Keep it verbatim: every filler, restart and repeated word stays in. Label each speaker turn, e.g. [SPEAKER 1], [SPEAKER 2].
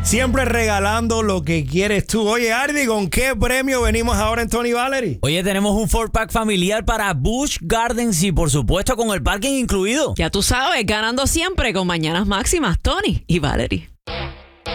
[SPEAKER 1] siempre regalando lo que quieres tú. Oye, Ardi, ¿con qué premio venimos ahora en Tony Valerie?
[SPEAKER 2] Oye, tenemos un four pack familiar para Busch Gardens y por supuesto con el parking incluido.
[SPEAKER 3] Ya tú sabes, ganando siempre con Mañanas Máximas, Tony y Valerie.